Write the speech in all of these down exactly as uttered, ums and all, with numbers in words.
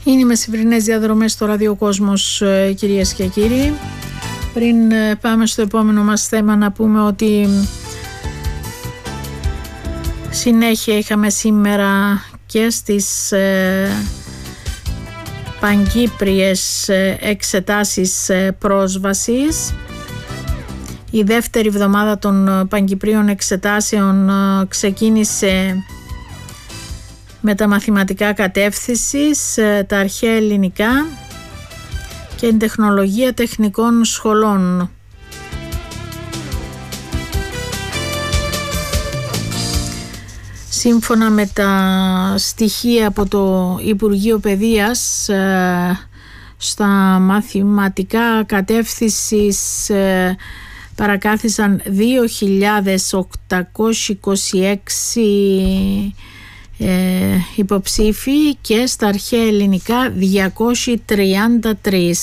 Είναι οι μεσημβρινές διαδρομές στο ραδιοκόσμος, κυρίες και κύριοι. Πριν πάμε στο επόμενο μας θέμα, να πούμε ότι συνέχεια είχαμε σήμερα και στις ε, παγκύπριες εξετάσεις πρόσβασης. Η δεύτερη εβδομάδα των παγκυπρίων εξετάσεων ξεκίνησε με τα μαθηματικά κατεύθυνσης, τα αρχαία ελληνικά και την τεχνολογία τεχνικών σχολών. Σύμφωνα με τα στοιχεία από το Υπουργείο Παιδείας, στα μαθηματικά κατεύθυνσης παρακάθισαν δύο χιλιάδες οκτακόσιοι είκοσι έξι ε, υποψήφοι και στα αρχαία ελληνικά διακόσιοι τριάντα τρία.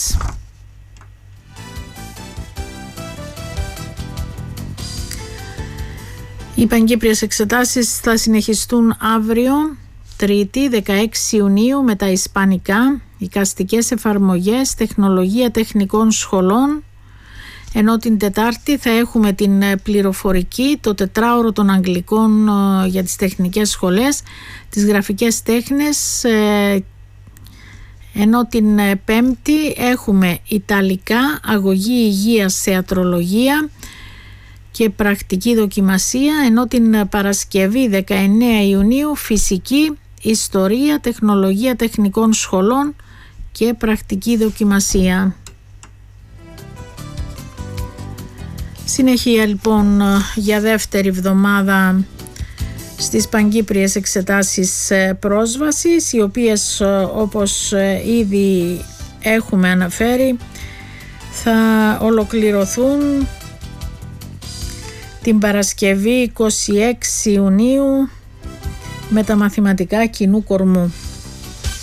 Οι παγκύπριες εξετάσεις θα συνεχιστούν αύριο, Τρίτη, δεκαέξι Ιουνίου, με τα ισπανικά, εικαστικές εφαρμογές, τεχνολογία τεχνικών σχολών, ενώ την Τετάρτη θα έχουμε την πληροφορική, το τετράωρο των αγγλικών για τις τεχνικές σχολές, τις γραφικές τέχνες, ενώ την Πέμπτη έχουμε Ιταλικά, αγωγή υγείας, θεατρολογία και πρακτική δοκιμασία, ενώ την Παρασκευή δεκαεννέα Ιουνίου φυσική, ιστορία, τεχνολογία τεχνικών σχολών και πρακτική δοκιμασία. Συνεχεία λοιπόν για δεύτερη εβδομάδα στις παγκύπριες εξετάσεις πρόσβασης, οι οποίες, όπως ήδη έχουμε αναφέρει, θα ολοκληρωθούν την Παρασκευή είκοσι έξι Ιουνίου με τα μαθηματικά κοινού κορμού.